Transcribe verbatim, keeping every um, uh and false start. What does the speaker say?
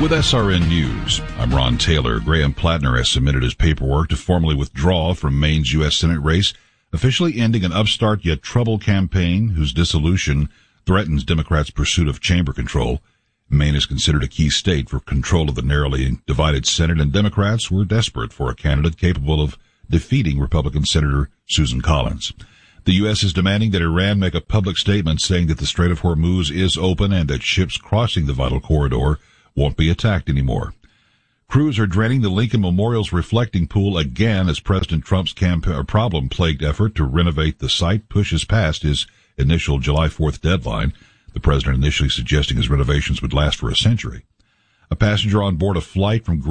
With S R N News, I'm Ron Taylor. Graham Plattner has submitted his paperwork to formally withdraw from Maine's U S Senate race, officially ending an upstart yet troubled campaign whose dissolution threatens Democrats' pursuit of chamber control. Maine is considered a key state for control of the narrowly divided Senate, and Democrats were desperate for a candidate capable of defeating Republican Senator Susan Collins. The U S is demanding that Iran make a public statement saying that the Strait of Hormuz is open and that ships crossing the vital corridor won't be attacked anymore. Crews are draining the Lincoln Memorial's reflecting pool again as President Trump's campaign, problem-plagued effort to renovate the site pushes past his initial July fourth deadline, the president initially suggesting his renovations would last for a century. A passenger on board a flight from